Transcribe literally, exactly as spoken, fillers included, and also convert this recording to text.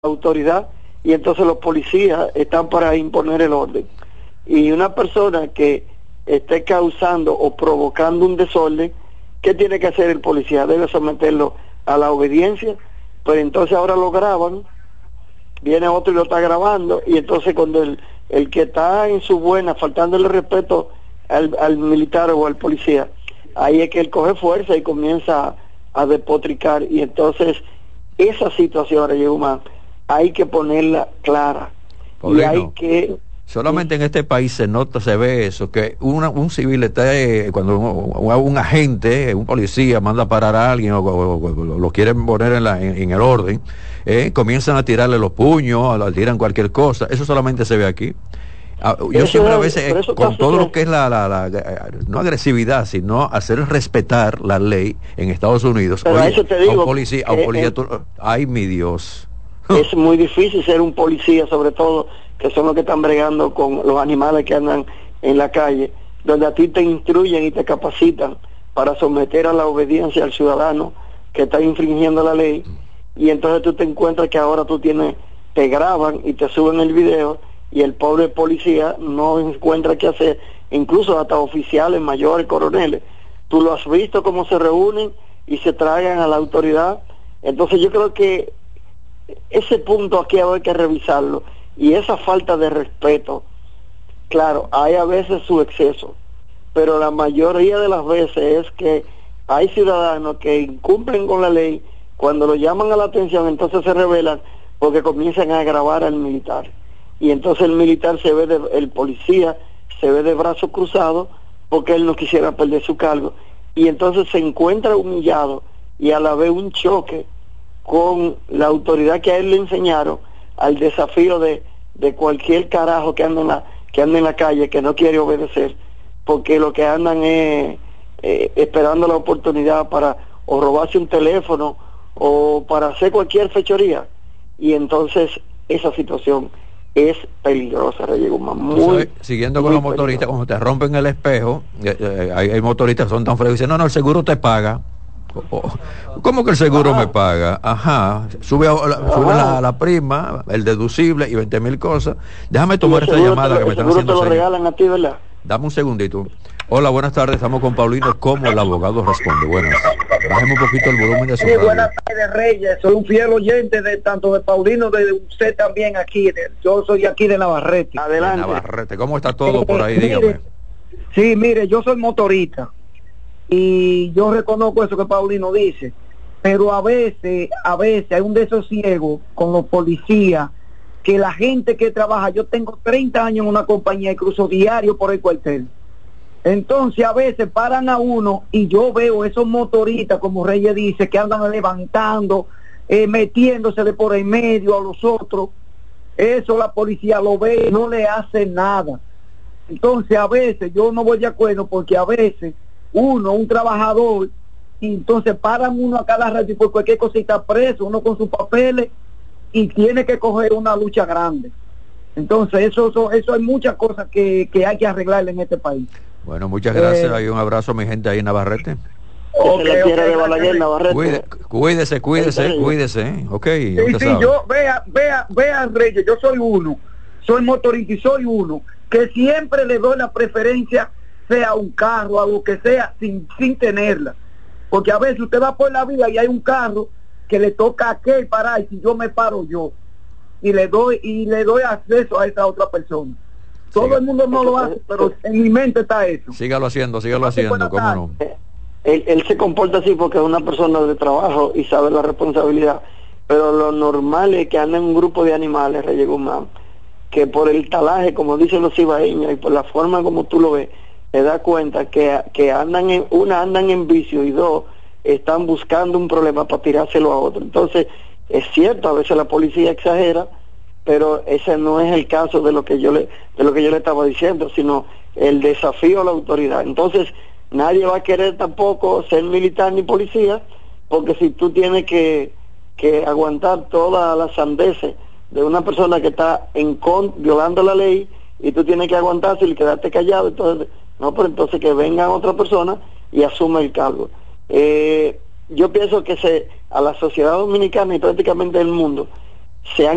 autoridad, y entonces los policías están para imponer el orden. Y una persona que esté causando o provocando un desorden, ¿qué tiene que hacer el policía? Debe someterlo a la obediencia. Pero entonces ahora lo graban, viene otro y lo está grabando, y entonces cuando el, el que está en su buena, faltándole respeto al, al militar o al policía, ahí es que él coge fuerza y comienza a, a despotricar, y entonces esa situación, Yehumán, hay que ponerla clara. Paulino, y hay que solamente en este país se nota, se ve eso, que una, un civil está, eh, cuando un, un agente, un policía manda a parar a alguien o, o, o lo quieren poner en, la, en, en el orden, eh, comienzan a tirarle los puños, a tiran cualquier cosa. Eso solamente se ve aquí. Ah, yo eso siempre es, a veces, eh, con todo lo que es la, la, la, la, no agresividad, sino hacer respetar la ley en Estados Unidos. Pero Oye, a eso te digo, a un policía, a un policía eh, tú, ay mi Dios. Es muy difícil ser un policía, sobre todo que son los que están bregando con los animales que andan en la calle, donde a ti te instruyen y te capacitan para someter a la obediencia al ciudadano que está infringiendo la ley, y entonces tú te encuentras que ahora tú tienes, te graban y te suben el video, y el pobre policía no encuentra qué hacer, incluso hasta oficiales mayores, coroneles. Tú lo has visto cómo se reúnen y se tragan a la autoridad. Entonces yo creo que ese punto aquí hay que revisarlo, y esa falta de respeto, claro, hay a veces su exceso, pero la mayoría de las veces es que hay ciudadanos que incumplen con la ley, cuando lo llaman a la atención entonces se rebelan porque comienzan a agravar al militar, y entonces el militar se ve de, el policía se ve de brazos cruzados porque él no quisiera perder su cargo, y entonces se encuentra humillado y a la vez un choque con la autoridad que a él le enseñaron, al desafío de, de cualquier carajo que anda en la, que anda en la calle, que no quiere obedecer, porque lo que andan es eh, esperando la oportunidad para o robarse un teléfono o para hacer cualquier fechoría, y entonces esa situación es peligrosa, Reyes Guzmán, muy, siguiendo con los motoristas, cuando te rompen el espejo, eh, eh, hay, hay motoristas que son tan frescos y dicen, no, no, el seguro te paga. ¿Cómo que el seguro Ajá. me paga? Ajá, sube, a, la, Ajá. sube la, la prima, el deducible y veinte mil cosas. Déjame tomar esta llamada te, que me están haciendo. Te lo regalan a ti, ¿verdad? Dame un segundito. Hola, buenas tardes, estamos con Paulino. ¿Cómo el abogado responde? Buenas. Bajemos un poquito el volumen de su sí, radio. Buenas tardes, Reyes. Soy un fiel oyente de tanto de Paulino, de usted también aquí. De, yo soy aquí de Navarrete. Adelante. De Navarrete. ¿Cómo está todo eh, por ahí? Dígame. Mire, sí, mire, yo soy motorista. Y yo reconozco eso que Paulino dice, pero a veces, a veces hay un desosiego con los policías, que la gente que trabaja, yo tengo treinta años en una compañía y cruzo diario por el cuartel, entonces a veces paran a uno y yo veo esos motoristas, como Reyes dice, que andan levantando, eh, metiéndosele por el medio a los otros, eso la policía lo ve y no le hace nada. Entonces a veces yo no voy de acuerdo, porque a veces uno, un trabajador, y entonces paran uno a cada rato y por cualquier cosita preso, uno con sus papeles, y tiene que coger una lucha grande. Entonces eso eso, eso hay muchas cosas que, que hay que arreglar en este país. Bueno, muchas gracias, hay eh, un abrazo a mi gente ahí en Navarrete. Okay, okay, de Balaguer, Navarrete. Cuide, cuídese, cuídese, cuídese, ok. Sí, sí, yo, vea, vea, vea, Reyes, yo soy uno, soy motorista y soy uno, que siempre le doy la preferencia, sea un carro, algo que sea, sin, sin tenerla, porque a veces usted va por la vida y hay un carro que le toca a aquel parar, y yo me paro yo y le doy y le doy acceso a esa otra persona. Todo Siga. el mundo no lo hace, pero en mi mente está eso. Sígalo haciendo, sígalo haciendo, cómo no. Él, él se comporta así porque es una persona de trabajo y sabe la responsabilidad, pero lo normal es que anda en un grupo de animales, Reyes Guzmán, que por el talaje, como dicen los cibaeños, y por la forma como tú lo ves, te das cuenta que, que andan en, una andan en vicio y dos están buscando un problema para tirárselo a otro. Entonces es cierto, a veces la policía exagera, pero ese no es el caso de lo que yo le de lo que yo le estaba diciendo, sino el desafío a la autoridad. Entonces nadie va a querer tampoco ser militar ni policía, porque si tú tienes que que aguantar todas las sandeces de una persona que está en con, violando la ley, y tú tienes que aguantarse y quedarte callado, entonces no, pero entonces que venga otra persona y asume el cargo. Eh, yo pienso que se a la sociedad dominicana y prácticamente el mundo se han